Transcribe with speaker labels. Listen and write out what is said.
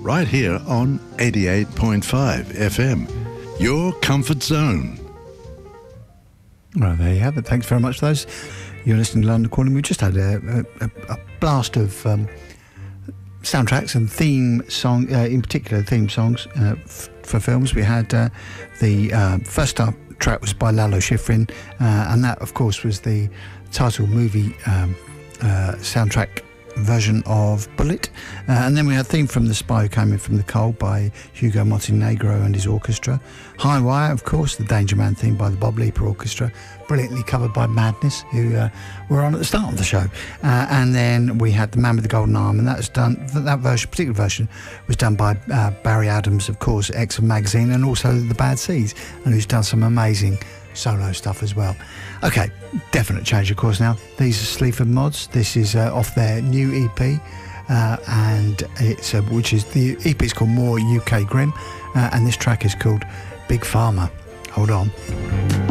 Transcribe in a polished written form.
Speaker 1: right here on 88.5 FM, your comfort zone.
Speaker 2: Well, there you have it. Thanks very much for those. You're listening to London Calling. We just had a blast of soundtracks and theme song, in particular theme songs for films. We had the first track was by Lalo Schifrin, and that, of course, was the title movie soundtrack version of Bullet, and then we had a theme from The Spy Who Came In From the Cold by Hugo Montenegro and his orchestra. High Wire, of course, the Danger Man theme by the Bob Leaper Orchestra, brilliantly covered by Madness, who were on at the start of the show. And then we had The Man with the Golden Arm, and that was done. That version, particular version, was done by Barry Adams, of course, ex of Magazine, and also The Bad Seeds, and who's done some amazing solo stuff as well. Okay, definite change of course now. These are Sleaford Mods. This is off their new EP, and it's which is the EP is called More UK Grim, and this track is called Big Pharma. Hold on.